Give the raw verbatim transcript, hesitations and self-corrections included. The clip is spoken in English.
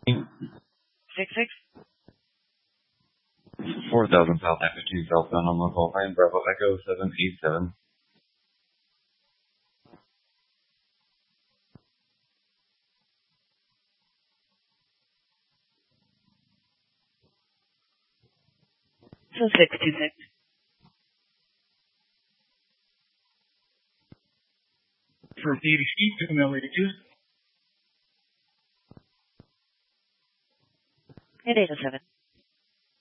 Six six. four thousand South F fifteen southbound on local line, Bravo Echo seven eight seven. So six two six. For eighty feet, female eighty-two. And eight oh seven.